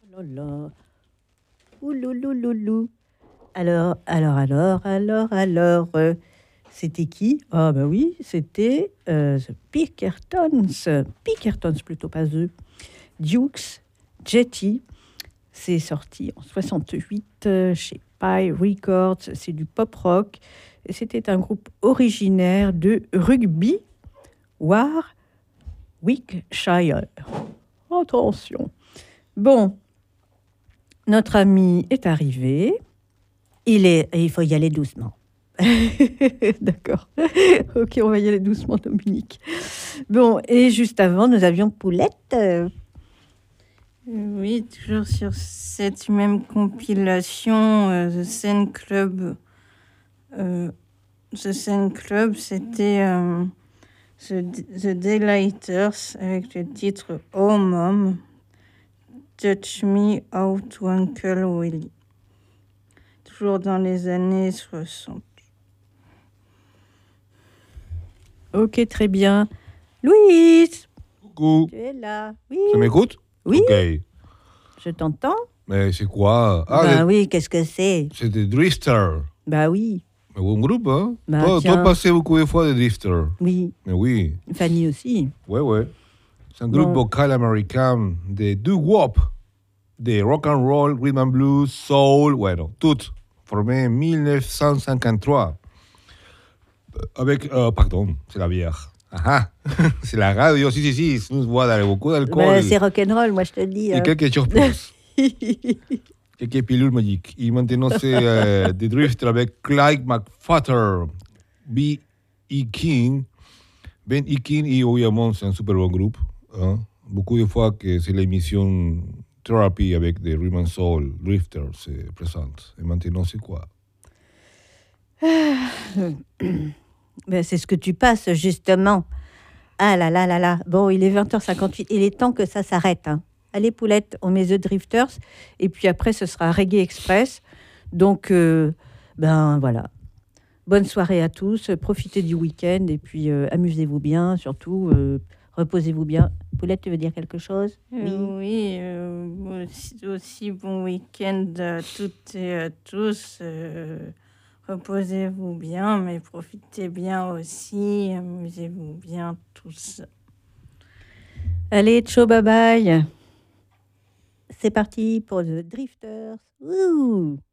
là là. Ouloulouloulou. Alors, c'était qui? Ah ben oui, c'était The Pinkertons. Pinkertons plutôt, pas eux. Dukes, Jetty. C'est sorti en 68 chez Pye Records. C'est du pop rock. Et c'était un groupe originaire de Rugby, Warwickshire. Attention. Bon, notre ami est arrivé. Il faut y aller doucement. D'accord. Ok, on va y aller doucement, Dominique. Bon, et juste avant, nous avions Poulette. Oui, toujours sur cette même compilation, The Scene Club. The Scene Club, c'était The Daylighters avec le titre Oh Mom, Touch Me Out Uncle Willie. Toujours dans les années 60. Ok, très bien. Louise, Coucou. tu es là? Oui. Ça m'écoute? Oui. Ok. Je t'entends? Mais c'est quoi? Oui, qu'est-ce que c'est? C'est des Drifters. Bah oui. Un bon groupe, hein? Bah, toi, tiens. passé beaucoup de fois des Drifters. Oui. Mais oui. Fanny aussi. Ouais. C'est un groupe vocal américain de doo-wop, des rock and roll, rhythm and blues, soul, bueno, tout. Formé en 1953. Pardon, c'est la bière. Ah, c'est la radio, si, nous boit beaucoup d'alcool. Bah, c'est rock'n'roll, moi je te le dis. Et quelque chose plus. Quelques pilules magiques. Et maintenant, c'est des Drifters avec Clyde McPhatter, B.E. King. Ben E. King, et obviamente, c'est un super bon groupe. Hein? Beaucoup de fois que c'est l'émission Therapy avec des Rhythm and Soul, Drifters, c'est présente. Et maintenant, c'est quoi? Ben, c'est ce que tu passes, justement. Ah là là là là. Bon, il est 20h58. Il est temps que ça s'arrête. Hein. Allez, Poulette, on met The Drifters. Et puis après, ce sera Reggae Express. Donc, ben voilà. Bonne soirée à tous. Profitez du week-end. Et puis, amusez-vous bien. Surtout, reposez-vous bien. Poulette, tu veux dire quelque chose? Oui, aussi bon week-end à toutes et à tous. Reposez-vous bien, mais profitez bien aussi. Amusez-vous bien tous. Allez, ciao, bye bye. C'est parti pour The Drifters. Ouh.